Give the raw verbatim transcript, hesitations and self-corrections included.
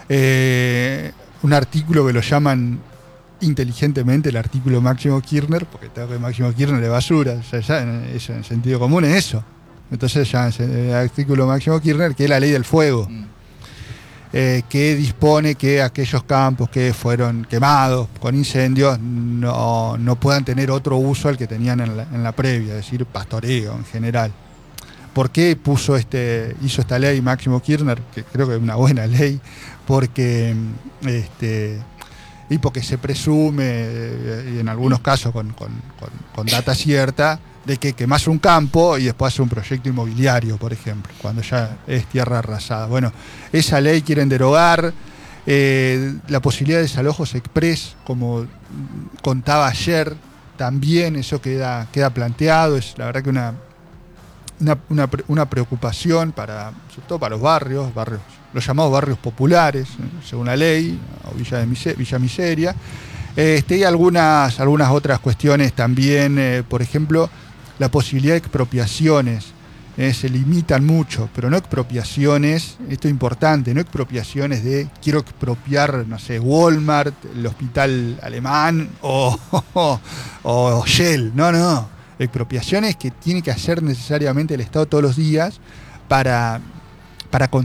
eh, un artículo que lo llaman inteligentemente el artículo Máximo Kirchner, porque tengo que Máximo Kirchner es basura, o sea, ya en, eso, en sentido común es eso. Entonces ya el artículo Máximo Kirchner, que es la ley del fuego, mm. eh, que dispone que aquellos campos que fueron quemados con incendios no, no puedan tener otro uso al que tenían en la, en la previa, es decir, pastoreo en general. ¿Por qué puso este, hizo esta ley Máximo Kirchner? Que creo que es una buena ley, porque este, y porque se presume, y en algunos casos con, con, con, con data cierta, de que quemás un campo y después hace un proyecto inmobiliario, por ejemplo, cuando ya es tierra arrasada. Bueno, esa ley quieren derogar, eh, la posibilidad de desalojos express, como contaba ayer, también eso queda, queda planteado, es la verdad que una, una, una, una preocupación para, sobre todo para los barrios, barrios, los llamados barrios populares, según la ley, o Villa, de Miseria, Villa Miseria. Este, y algunas, algunas otras cuestiones también, eh, por ejemplo, la posibilidad de expropiaciones, eh, se limitan mucho, pero no expropiaciones, esto es importante, no expropiaciones de quiero expropiar, no sé, Walmart, el hospital alemán o, o, o Shell, no, no, expropiaciones que tiene que hacer necesariamente el Estado todos los días para, para